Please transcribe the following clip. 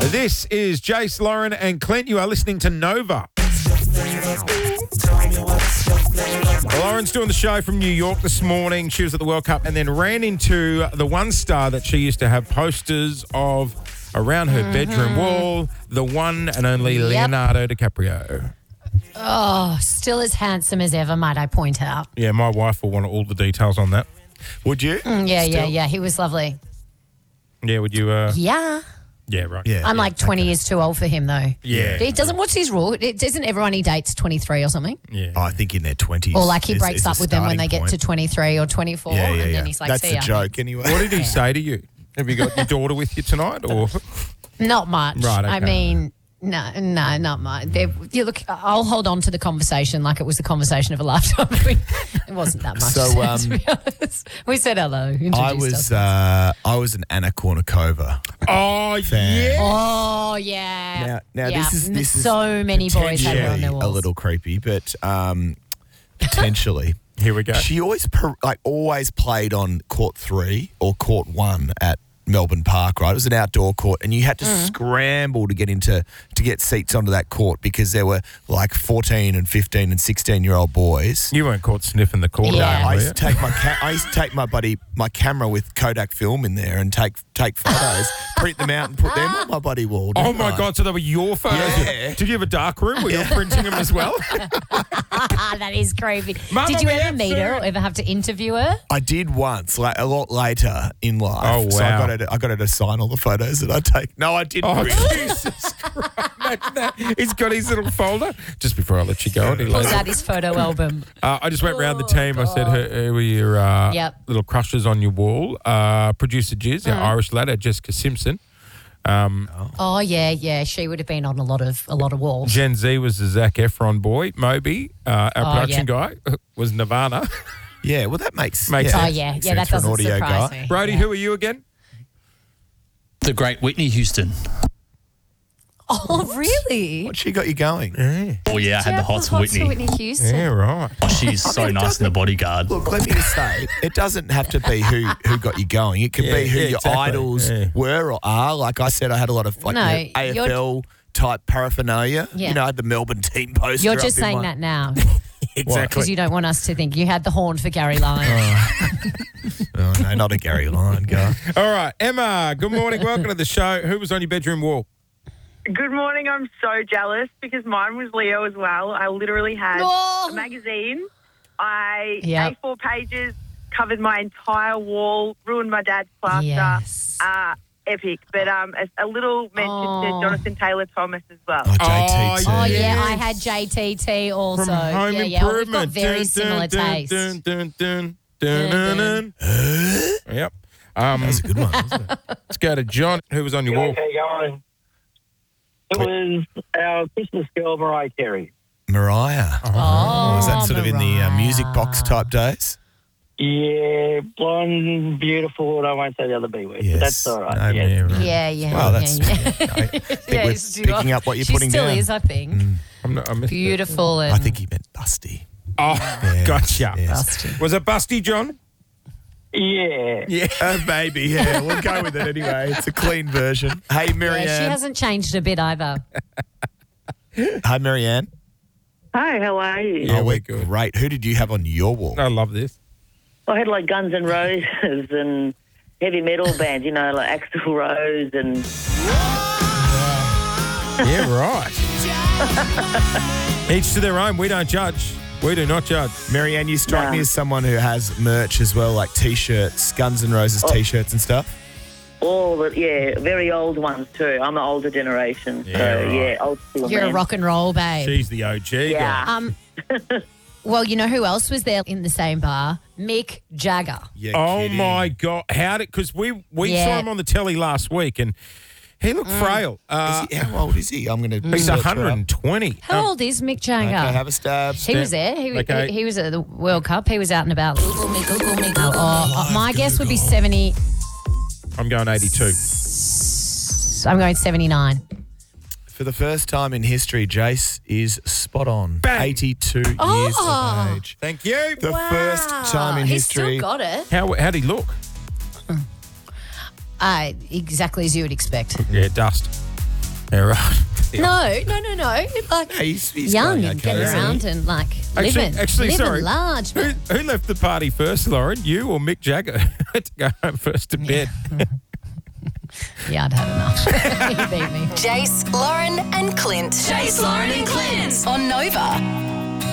This is Jace, Lauren and Clint. You are listening to Nova. Lauren's doing the show from New York this morning. She was at the World Cup and then ran into the one star that she used to have posters of around her bedroom wall, the one and only Leonardo DiCaprio. Oh, still as handsome as ever, might I point out. Yeah, my wife will want all the details on that. Would you? Yeah. He was lovely. Yeah, would you? Yeah. Yeah, right. Yeah. I'm like 20 years too old for him, though. Yeah. He doesn't, what's his rule? Isn't everyone he dates 23 or something? Yeah. I think in their 20s. Or like he is breaks a up with them when they starting get to point. 23 or 24 and then he's like, That's see the ya. joke anyway. What did he say to you? Have you got your daughter with you tonight? Or Not much. Right, okay. I mean, no, not much. I'll hold on to the conversation like it was the conversation of a lifetime. It wasn't that much. So, to be honest. We said hello. Introduced ourselves. I was an Anna Kournikova. oh Fan. yeah. Oh, yeah. Now Yeah. this is so many boys had her on their potentially walls. a little creepy, but potentially. Here we go. She always played on court 3 or court 1 at Melbourne Park, right? It was an outdoor court and you had to scramble to get seats onto that court because there were like 14 and 15 and 16-year-old boys. You weren't caught sniffing the corner. Yeah. I were used to you? take my camera with Kodak film in there and take photos, print them out and put them on my bloody wall. Oh didn't my I? God! So they were your photos. Yeah. Did you have a dark room where you were printing them as well? That is creepy. Mama, Did you we ever have meet food. her or ever have to interview her? I did once, like a lot later in life. Oh, So wow. I got her to sign all the photos that I take. No, I didn't. Oh, really. Jesus Christ. Imagine that. He's got his little folder. Just before I let you go, he Pulls laid out his photo album. I just went round the team. I said, who were your Yep. little crushes on your wall? Producer Jiz, our Irish lad, Jessica Simpson. Oh, yeah. She would have been on a lot of walls. Gen Z was the Zac Efron boy. Moby, our production yeah. guy, was Nirvana. Yeah, well, that makes Makes yeah, sense. Oh, yeah. makes Yeah, sense that for an doesn't audio surprise guy. me. Brody, Yeah. who are you again? The great Whitney Houston. Oh, really? What she got you going? Oh, yeah, I had the hots for Whitney. Whitney Houston. Yeah, right. Oh, she's so nice in The Bodyguard. Look, let me just say, it doesn't have to be who got you going. It can be who your exactly. idols were or are. Like I said, I had a lot of like No, AFL type paraphernalia. Yeah. You know, I had the Melbourne team poster. You're up just in saying my- that now Exactly. because you don't want us to think you had the horn for Gary Lyon. Oh, no, not a Gary Lyon guy. All right, Emma, good morning. Welcome to the show. Who was on your bedroom wall? Good morning. I'm so jealous because mine was Leo as well. I literally had Oh. a magazine. Yep. A4 pages, covered my entire wall, ruined my dad's plaster. Yes. Epic. But a little mention to Jonathan Taylor Thomas as well. Oh, JTT. Oh, Yes. yeah, I had JTT also. From Home yeah, Improvement. we've got very similar taste. Dun, dun, dun, dun, dun, dun. Yep. That's a good one, wasn't it? Let's go to John. Who was on your wall? Okay, going. It was our Christmas girl, Mariah Carey. Mariah. Oh, Was that sort of in the music box type days? Yeah, blonde, beautiful, and I won't say the other B word. Yes. But that's all right. No, yeah. right. Yeah. Well, that's yeah. I think Yeah, we're she picking was. up what you're She putting still down. is, I think. I missed it. Beautiful and I think he meant busty. Oh, Yes, gotcha. yes. busty. Was it Busty, John? Yeah. Yeah, maybe. Yeah, we'll go with it anyway. It's a clean version. Hey, Yeah, Marianne. she hasn't changed a bit either. Hi, Marianne. Hi, how are you? Yeah, Oh, we're we're good. great. Who did you have on your wall? I love this. I had like Guns N' Roses and heavy metal bands, you know, like Axl Rose and Yeah, right. Each to their own. We don't judge. We do not judge. Marianne, you strike me as someone who has merch as well, like T-shirts, Guns N' Roses T-shirts and stuff. all the, very old ones too. I'm an older generation. Yeah, so, right. old school. You're a man. rock and roll babe. She's the OG. Yeah. guy. Well, you know who else was there in the same bar? Mick Jagger. Yeah, Oh kidding. my God! How did? Because we Yeah. saw him on the telly last week, and he looked frail. How old is he? I'm going to. He's 120. How old is Mick Jagger? Okay, have a stab. He was there. Okay. He was at the World Cup. He was out and about. My guess would be 70. I'm going 82. I'm going 79. For the first time in history, Jace is spot on. Bang. 82 years of age. Thank you. The first time in He's history. still got it. How'd he look? Exactly as you would expect. Yeah, dust. Yeah, right. No. Like He's young going and okay, getting isn't he? around and like living sorry. large. Who left the party first, Lauren? You or Mick Jagger? Had to go home first to bed. Yeah, I'd had enough. He beat me. Jace, Lauren, and Clint. Jace, Lauren, and Clint on Nova.